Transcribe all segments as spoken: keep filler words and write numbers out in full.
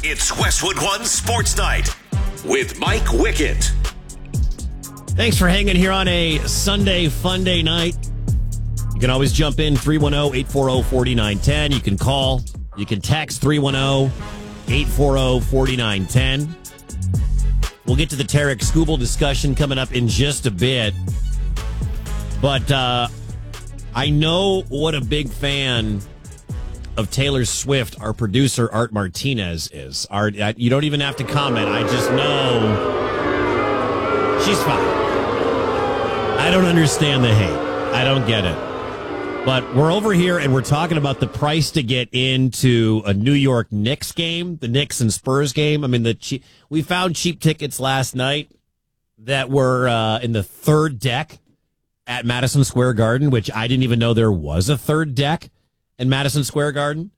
It's Westwood One Sports Night with Mike Wickett. Thanks for hanging here on a Sunday fun day night. You can always jump in three one zero, eight four zero, four nine one zero. You can call. You can text three one zero, eight four zero, four nine one zero. We'll get to the Tarek Skubal discussion coming up in just a bit. But uh, I know what a big fan of Taylor Swift, our producer, Art Martinez, is. Art, you don't even have to comment. I just know she's fine. I don't understand the hate. I don't get it. But we're over here and we're talking about the price to get into a New York Knicks game, the Knicks and Spurs game. I mean, the che- we found cheap tickets last night that were uh, in the third deck at Madison Square Garden, which I didn't even know there was a third deck in Madison Square Garden.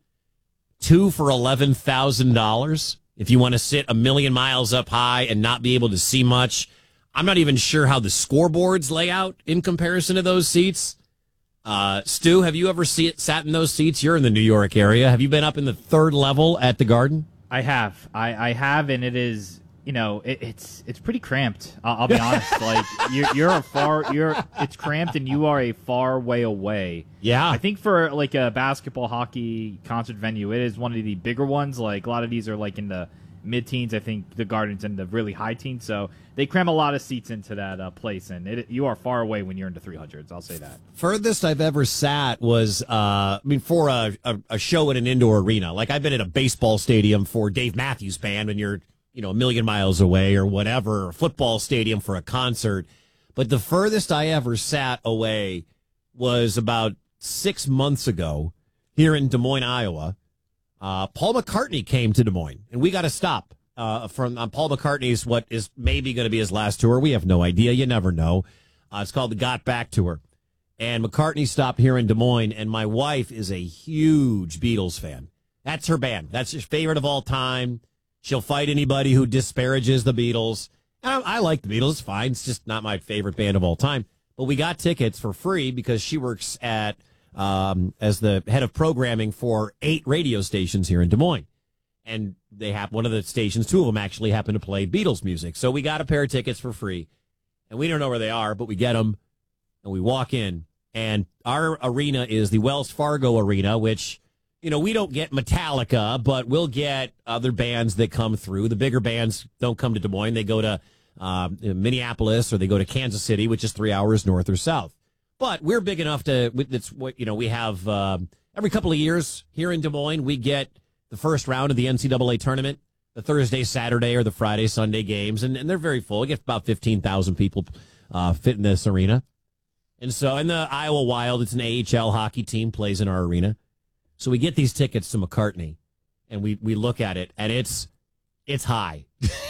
Two for eleven thousand dollars. If you want to sit a million miles up high and not be able to see much. I'm not even sure how the scoreboards lay out in comparison to those seats. Uh, Stu, have you ever see it, sat in those seats? You're in the New York area. Have you been up in the third level at the Garden? I have. I, I have, and it is, you know, it, it's it's pretty cramped. I'll, I'll be honest. Like you're, you're a far, you're it's cramped, and you are a far way away. Yeah. I think for like a basketball, hockey concert venue, it is one of the bigger ones. Like a lot of these are like in the mid-teens. I think the Garden's in the really high teens, so they cram a lot of seats into that uh, place, and it, you are far away when you're into three hundreds. I'll say that. Furthest I've ever sat was, uh, I mean, for a, a, a show in an indoor arena. Like I've been at a baseball stadium for Dave Matthews Band when you're, you know, a million miles away or whatever, or a football stadium for a concert. But the furthest I ever sat away was about six months ago here in Des Moines, Iowa. Uh, Paul McCartney came to Des Moines, and we got to stop uh, from uh, Paul McCartney's what is maybe going to be his last tour. We have no idea. You never know. Uh, it's called the Got Back Tour. And McCartney stopped here in Des Moines, and my wife is a huge Beatles fan. That's her band. That's her favorite of all time. She'll fight anybody who disparages the Beatles. And I, I like the Beatles. It's fine. It's just not my favorite band of all time. But we got tickets for free because she works at Um, as the head of programming for eight radio stations here in Des Moines. And they have one of the stations, two of them actually happen to play Beatles music. So we got a pair of tickets for free, and we don't know where they are, but we get them, and we walk in. And our arena is the Wells Fargo Arena, which, you know, we don't get Metallica, but we'll get other bands that come through. The bigger bands don't come to Des Moines. They go to um, Minneapolis, or they go to Kansas City, which is three hours north or south. But we're big enough to, it's what, you know, we have um, every couple of years here in Des Moines, we get the first round of the N C double A tournament, the Thursday, Saturday, or the Friday, Sunday games, and, and they're very full. We get about fifteen thousand people uh, fit in this arena. And so in the Iowa Wild, it's an A H L hockey team, plays in our arena. So we get these tickets to McCartney, and we, we look at it, and it's it's high.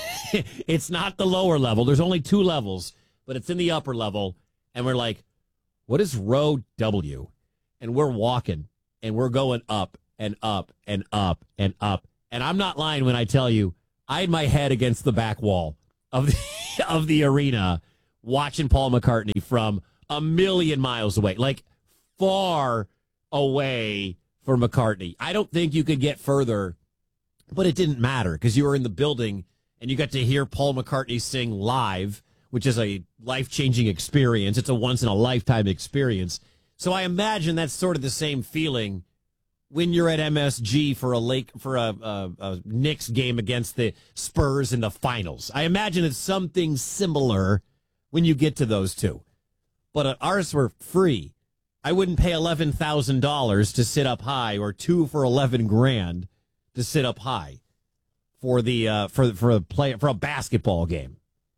It's not the lower level. There's only two levels, but it's in the upper level, and we're like, what is row W? And we're walking, and we're going up and up and up and up. And I'm not lying when I tell you, I had my head against the back wall of the, of the arena watching Paul McCartney from a million miles away, like far away for McCartney. I don't think you could get further, but it didn't matter because you were in the building and you got to hear Paul McCartney sing live, which is a life-changing experience. It's a once-in-a-lifetime experience. So I imagine that's sort of the same feeling when you're at M S G for a Lake for a, a, a Knicks game against the Spurs in the finals. I imagine it's something similar when you get to those two. But uh, ours were free. I wouldn't pay eleven thousand dollars to sit up high, or two for eleven grand to sit up high for the uh, for for a play for a basketball game.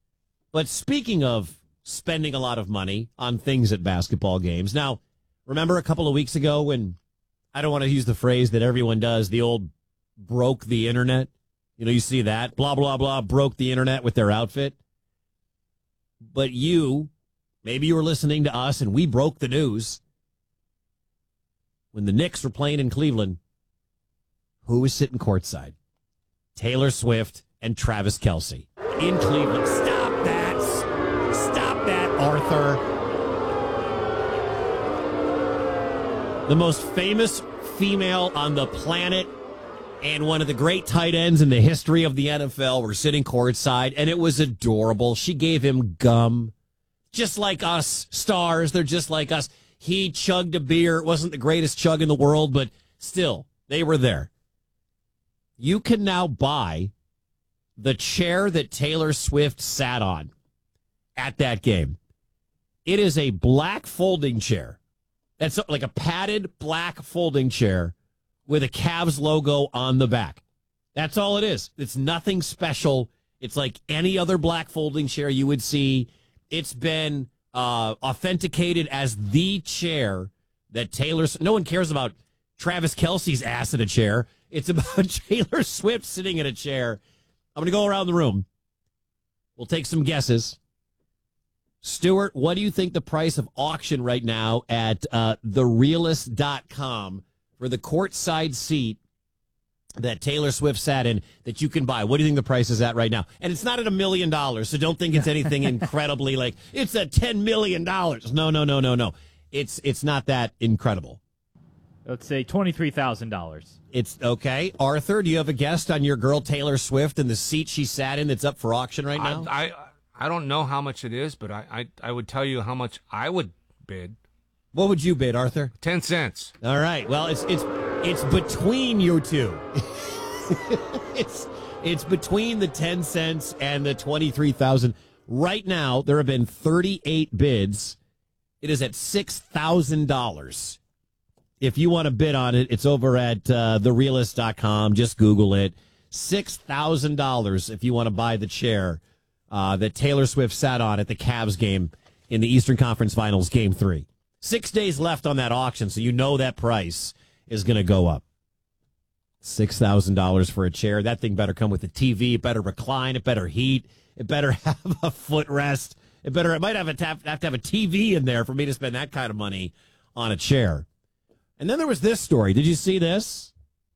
But speaking of spending a lot of money on things at basketball games, now, remember a couple of weeks ago when, I don't want to use the phrase that everyone does, the old broke the internet? You know, you see that, blah, blah, blah, broke the internet with their outfit. But you, maybe you were listening to us and we broke the news. When the Knicks were playing in Cleveland, who was sitting courtside? Taylor Swift and Travis Kelce in Cleveland. Stop that. Stop that, Arthur. The most famous female on the planet and one of the great tight ends in the history of the N F L were sitting courtside, and it was adorable. She gave him gum, just like us stars. They're just like us. He chugged a beer. It wasn't the greatest chug in the world, but still, they were there. You can now buy the chair that Taylor Swift sat on at that game. It is a black folding chair. That's like a padded black folding chair with a Cavs logo on the back. That's all it is. It's nothing special. It's like any other black folding chair you would see. It's been uh, authenticated as the chair that Taylor... No one cares about Travis Kelce's ass in a chair. It's about Taylor Swift sitting in a chair. I'm going to go around the room. We'll take some guesses. Stuart, what do you think the price of auction right now at uh, the realist dot com for the courtside seat that Taylor Swift sat in that you can buy? What do you think the price is at right now? And it's not at a million dollars, so don't think it's anything incredibly like, it's at ten million dollars. No, no, no, no, no. It's, it's not that incredible. Let's say twenty-three thousand dollars. It's okay. Arthur, do you have a guest on your girl Taylor Swift and the seat she sat in that's up for auction right now? I, I, I don't know how much it is, but I, I, I would tell you how much I would bid. What would you bid, Arthur? Ten cents. All right. Well, it's it's it's between you two. it's it's between the ten cents and the twenty-three thousand. Right now, there have been thirty-eight bids. It is at six thousand dollars. If you want to bid on it, it's over at uh, the realist dot com. Just Google it. six thousand dollars if you want to buy the chair uh, that Taylor Swift sat on at the Cavs game in the Eastern Conference Finals, Game three. Six days left on that auction, so you know that price is going to go up. six thousand dollars for a chair. That thing better come with a T V. It better recline. It better heat. It better have a footrest. It better. It might have, a, have to have a T V in there for me to spend that kind of money on a chair. And then there was this story. Did you see this?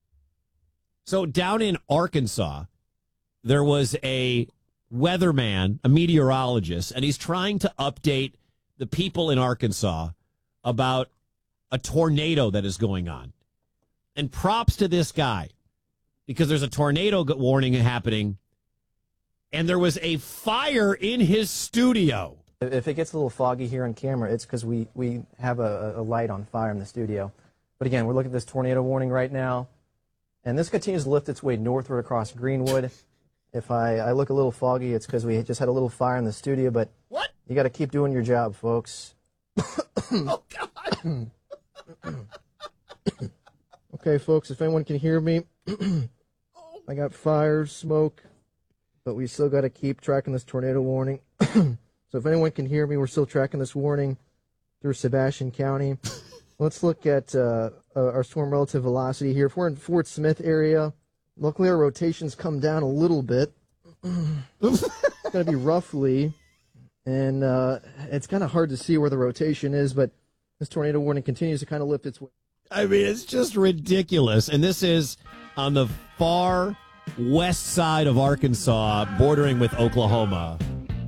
So down in Arkansas, there was a weatherman, a meteorologist, and he's trying to update the people in Arkansas about a tornado that is going on. And props to this guy, because there's a tornado warning happening, and there was a fire in his studio. If it gets a little foggy here on camera, it's because we, we have a, a light on fire in the studio. But again, we're looking at this tornado warning right now, and this continues to lift its way northward across Greenwood. If I, I look a little foggy, it's because we just had a little fire in the studio, but what? You got to keep doing your job, folks. Oh, God. Okay, folks, if anyone can hear me, I got fire, smoke, but we still got to keep tracking this tornado warning. So if anyone can hear me, we're still tracking this warning through Sebastian County. Let's look at uh, uh, our storm relative velocity here. If we're in Fort Smith area, luckily our rotations come down a little bit. It's going to be roughly, and uh, it's kind of hard to see where the rotation is, but this tornado warning continues to kind of lift its way. I mean, it's just ridiculous. And this is on the far west side of Arkansas, bordering with Oklahoma.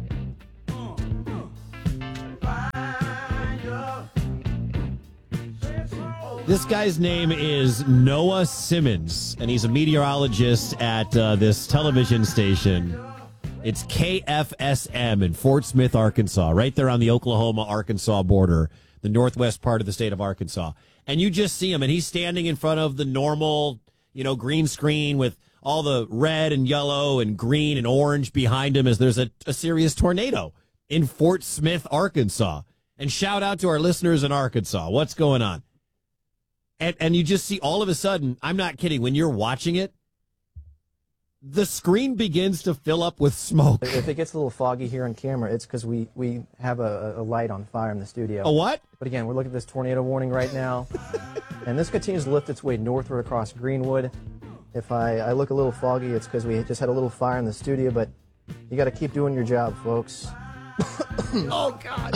This guy's name is Noah Simmons, and he's a meteorologist at uh, this television station. It's K F S M in Fort Smith, Arkansas, right there on the Oklahoma-Arkansas border, the northwest part of the state of Arkansas. And you just see him, and he's standing in front of the normal, you know, green screen with all the red and yellow and green and orange behind him as there's a, a serious tornado in Fort Smith, Arkansas. And shout out to our listeners in Arkansas. What's going on? And, and you just see all of a sudden, I'm not kidding, when you're watching it, the screen begins to fill up with smoke. If it gets a little foggy here on camera, it's because we, we have a, a light on fire in the studio. A what? But again, we're looking at this tornado warning right now, and this continues to lift its way northward across Greenwood. If I, I look a little foggy, it's because we just had a little fire in the studio, but you got to keep doing your job, folks. Oh, God.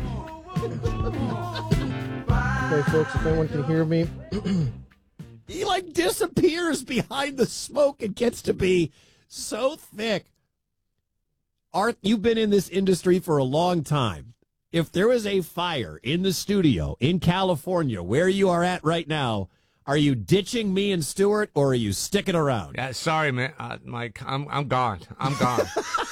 Okay, folks, if anyone can hear me. He, like, disappears behind the smoke. It gets to be so thick. Art, you've been in this industry for a long time. If there was a fire in the studio in California, where you are at right now, Are you ditching me and Stuart, or are you sticking around? Yeah, sorry, man, uh, Mike. I'm I'm gone. I'm gone.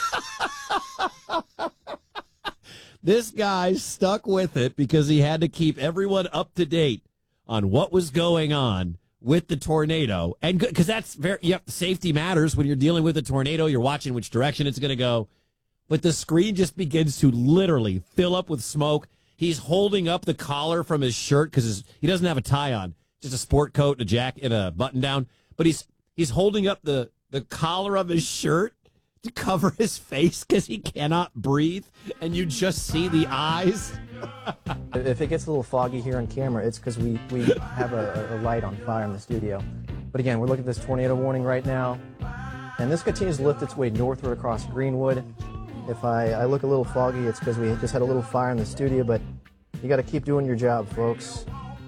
This guy stuck with it because he had to keep everyone up to date on what was going on with the tornado, and because that's very yep, safety matters when you're dealing with a tornado. You're watching which direction it's going to go, but the screen just begins to literally fill up with smoke. He's holding up the collar from his shirt because he doesn't have a tie on, just a sport coat and a jacket and a button down. But he's he's holding up the the collar of his shirt to cover his face because he cannot breathe, and you just see the eyes. If it gets a little foggy here on camera, it's because we, we have a, a light on fire in the studio. But again, we're looking at this tornado warning right now, and this continues to lift its way northward across Greenwood. If I, I look a little foggy, it's because we just had a little fire in the studio, but you got to keep doing your job, folks.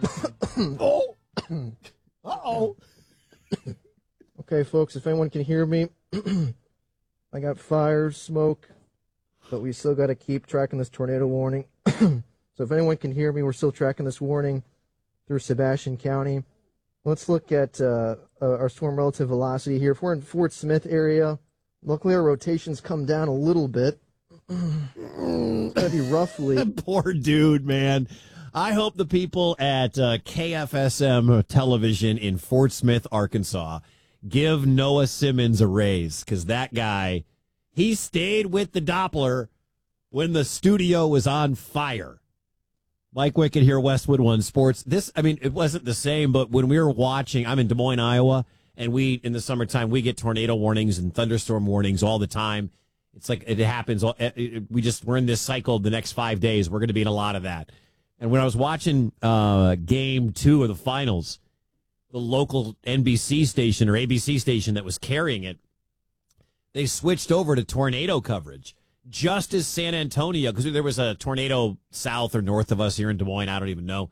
Oh! Uh-oh! Okay, folks, if anyone can hear me, I got fire, smoke, but we still got to keep tracking this tornado warning. So if anyone can hear me, we're still tracking this warning through Sebastian County. Let's look at uh, uh, our storm relative velocity here. If we're in Fort Smith area, luckily our rotations come down a little bit. It's going to be roughly... Poor dude, man. I hope the people at uh, K F S M television in Fort Smith, Arkansas, give Noah Simmons a raise, because that guy, he stayed with the Doppler when the studio was on fire. Mike Wickett here, Westwood One Sports. This, I mean, it wasn't the same, but when we were watching, I'm in Des Moines, Iowa, and we, in the summertime, we get tornado warnings and thunderstorm warnings all the time. It's like it happens. All, it, it, we just, we're in this cycle the next five days. We're going to be in a lot of that. And when I was watching uh, game two of the finals, the local N B C station or A B C station that was carrying it, they switched over to tornado coverage just as San Antonio, because there was a tornado south or north of us here in Des Moines, I don't even know.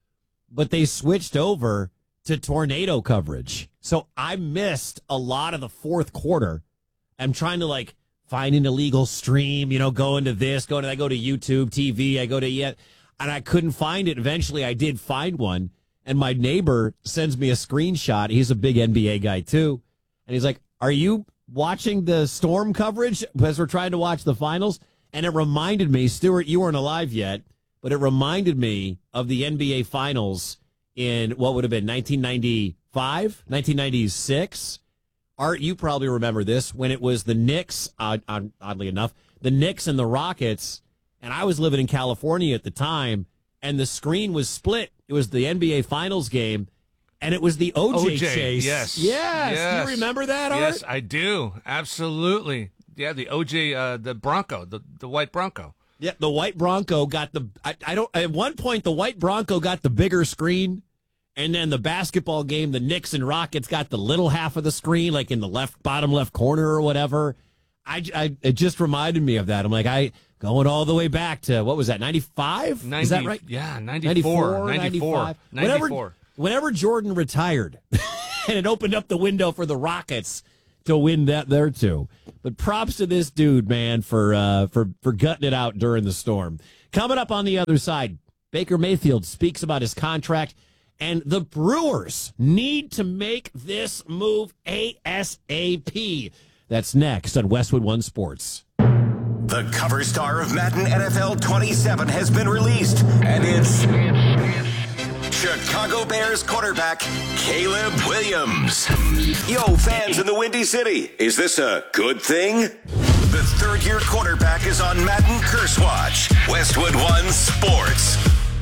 But they switched over to tornado coverage. So I missed a lot of the fourth quarter. I'm trying to like find an illegal stream, you know, go into this, go to, I go to YouTube T V, I go to, yeah, and I couldn't find it. Eventually I did find one. And my neighbor sends me a screenshot. He's a big N B A guy, too. And he's like, are you watching the storm coverage as we're trying to watch the finals? And it reminded me, Stuart, you weren't alive yet, but it reminded me of the N B A finals in what would have been nineteen ninety-five, nineteen ninety-six. Art, you probably remember this, when it was the Knicks, odd, odd, oddly enough, the Knicks and the Rockets. And I was living in California at the time, and the screen was split. It was the N B A Finals game, and it was the O J, O J chase. Yes. yes. Yes. Do you remember that, Art? Yes, I do. Absolutely. Yeah, the O J, uh, the Bronco, the, the white Bronco. Yeah, the white Bronco got the, I, I don't, at one point, the white Bronco got the bigger screen, and then the basketball game, the Knicks and Rockets got the little half of the screen, like in the left, bottom left corner or whatever. I, I, it just reminded me of that. I'm like, I, going all the way back to, what was that, ninety-five? ninety, Is that right? Yeah, ninety-four. ninety-four. ninety-five. ninety-four. Whenever, whenever Jordan retired, and it opened up the window for the Rockets to win that there too. But props to this dude, man, for uh, for for gutting it out during the storm. Coming up on the other side, Baker Mayfield speaks about his contract, and the Brewers need to make this move ASAP. That's next on Westwood One Sports. The cover star of Madden N F L twenty-seven has been released, and it's Chicago Bears quarterback Caleb Williams. Yo, fans in the Windy City, is this a good thing? The third-year quarterback is on Madden Curse Watch. Westwood One Sports.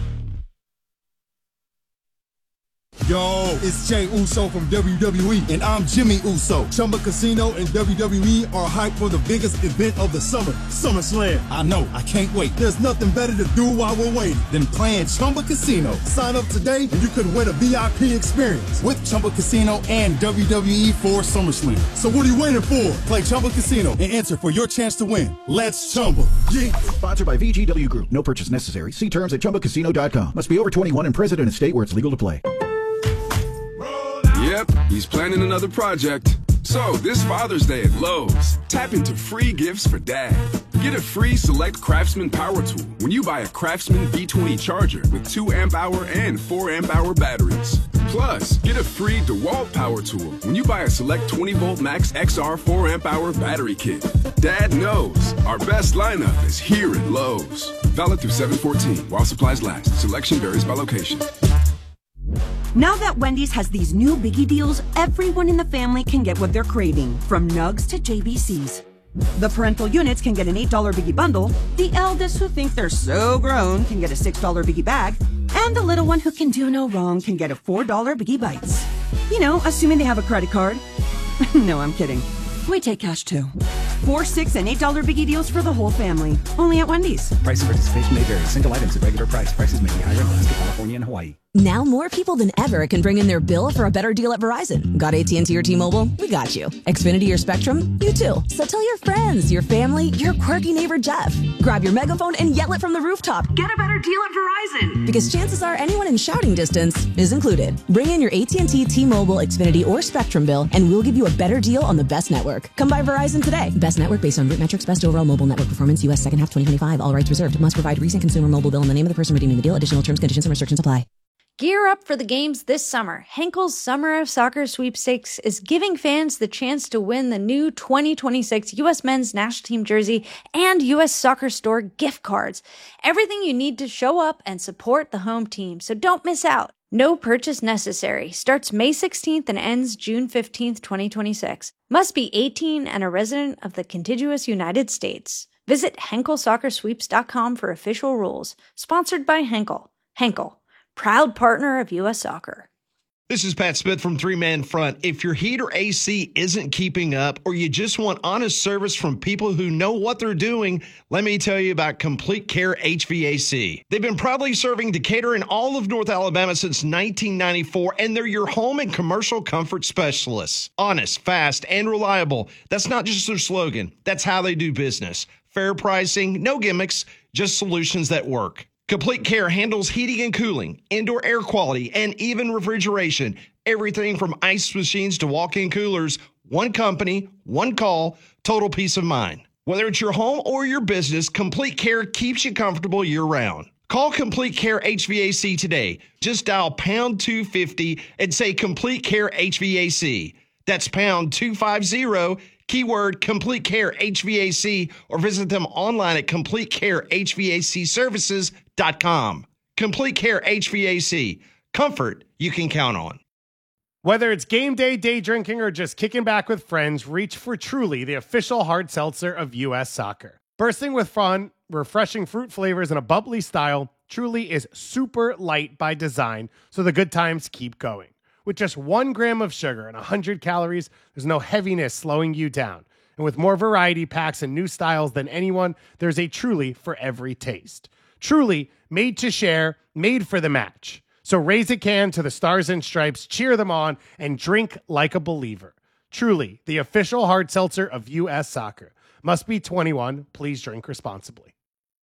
Yo, it's Jay Uso from W W E, and I'm Jimmy Uso. Chumba Casino and W W E are hyped for the biggest event of the summer, SummerSlam. I know, I can't wait. There's nothing better to do while we're waiting than playing Chumba Casino. Sign up today, and you could win a V I P experience with Chumba Casino and W W E for SummerSlam. So what are you waiting for? Play Chumba Casino and enter for your chance to win. Let's Chumba. Yeah. Sponsored by V G W Group. No purchase necessary. See terms at chumba casino dot com. Must be over twenty-one and present in a state where it's legal to play. Yep, he's planning another project. So, this Father's Day at Lowe's, tap into free gifts for Dad. Get a free Select Craftsman power tool when you buy a Craftsman V twenty charger with two amp hour and four amp hour batteries. Plus, get a free DeWalt power tool when you buy a Select twenty volt Max X R four amp hour battery kit. Dad knows our best lineup is here at Lowe's. Valid through seven fourteen while supplies last. Selection varies by location. Now that Wendy's has these new biggie deals, everyone in the family can get what they're craving, from nugs to J B Cs. The parental units can get an eight dollar biggie bundle, the eldest who think they're so grown can get a six dollar biggie bag, and the little one who can do no wrong can get a four dollar biggie bites. You know, assuming they have a credit card. No, I'm kidding. We take cash too. Four, six, and eight dollar biggie deals for the whole family. Only at Wendy's. Price and participation may vary. Single items at regular price. Prices may be higher in Alaska, California, and Hawaii. Now more people than ever can bring in their bill for a better deal at Verizon. Got A T and T or T-Mobile? We got you. Xfinity or Spectrum? You too. So tell your friends, your family, your quirky neighbor Jeff. Grab your megaphone and yell it from the rooftop. Get a better deal at Verizon. Because chances are anyone in shouting distance is included. Bring in your A T and T, T-Mobile, Xfinity, or Spectrum bill and we'll give you a better deal on the best network. Come by Verizon today. Best network based on root metrics, best overall mobile network performance, U S second half twenty twenty-five. All rights reserved. Must provide recent consumer mobile bill and the name of the person redeeming the deal. Additional terms, conditions, and restrictions apply. Gear up for the games this summer. Henkel's Summer of Soccer Sweepstakes is giving fans the chance to win the new twenty twenty-six U S Men's National Team jersey and U S Soccer Store gift cards. Everything you need to show up and support the home team, so don't miss out. No purchase necessary. Starts May sixteenth and ends June fifteenth, twenty twenty-six. Must be eighteen and a resident of the contiguous United States. Visit Henkel Soccer Sweeps dot com for official rules. Sponsored by Henkel. Henkel, proud partner of U S Soccer. This is Pat Smith from Three Man Front. If your heat or A C isn't keeping up or you just want honest service from people who know what they're doing, let me tell you about Complete Care H V A C. They've been proudly serving Decatur and all of North Alabama since nineteen ninety-four, and they're your home and commercial comfort specialists. Honest, fast, and reliable. That's not just their slogan. That's how they do business. Fair pricing, no gimmicks, just solutions that work. Complete Care handles heating and cooling, indoor air quality, and even refrigeration. Everything from ice machines to walk-in coolers. One company, one call, total peace of mind. Whether it's your home or your business, Complete Care keeps you comfortable year-round. Call Complete Care H V A C today. Just dial pound two fifty and say Complete Care H V A C. That's pound two fifty, keyword Complete Care H V A C, or visit them online at complete care h v a c services dot com. Complete Care H V A C. Comfort you can count on. Whether it's game day, day drinking, or just kicking back with friends, reach for Truly, the official hard seltzer of U S Soccer. Bursting with fun, refreshing fruit flavors, and a bubbly style, Truly is super light by design, so the good times keep going. With just one gram of sugar and one hundred calories, there's no heaviness slowing you down. And with more variety packs and new styles than anyone, there's a Truly for every taste. Truly, made to share, made for the match. So raise a can to the Stars and Stripes, cheer them on, and drink like a believer. Truly, the official hard seltzer of U S Soccer. Must be twenty-one. Please drink responsibly.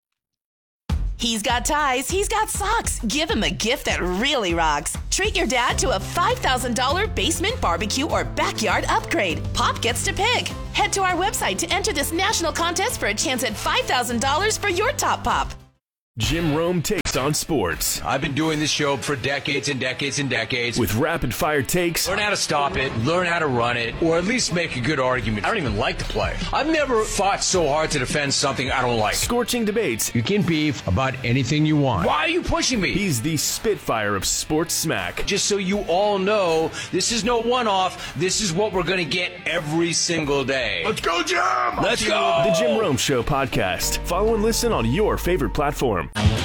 He's got ties, he's got socks. Give him a gift that really rocks. Treat your dad to a five thousand dollars basement barbecue or backyard upgrade. Pop gets to pick. Head to our website to enter this national contest for a chance at five thousand dollars for your top pop. Jim Rome takes on sports. I've been doing this show for decades and decades and decades. With rapid fire takes. Learn how to stop it, learn how to run it, or at least make a good argument. I don't even like to play. I've never fought so hard to defend something I don't like. Scorching debates. You can beef about anything you want. Why are you pushing me? He's the Spitfire of sports smack. Just so you all know, this is no one-off. This is what we're going to get every single day. Let's go, Jim! Let's go! The Jim Rome Show podcast. Follow and listen on your favorite platform.